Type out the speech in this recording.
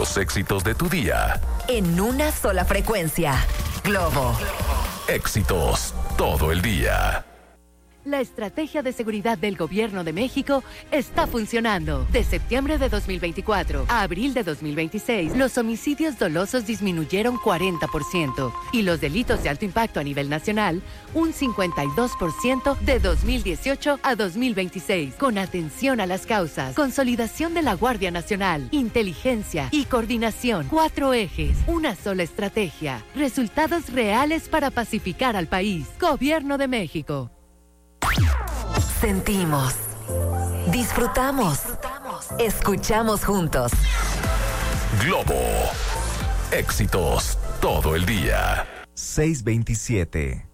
Los éxitos de tu día. En una sola frecuencia. Globo. Éxitos todo el día. La estrategia de seguridad del Gobierno de México está funcionando. De septiembre de 2024 a abril de 2026, los homicidios dolosos disminuyeron 40% y los delitos de alto impacto a nivel nacional un 52% de 2018 a 2026. Con atención a las causas, consolidación de la Guardia Nacional, inteligencia y coordinación. 4 ejes, una sola estrategia. Resultados reales para pacificar al país. Gobierno de México. Sentimos, disfrutamos, escuchamos juntos. Globo. Éxitos todo el día. 627.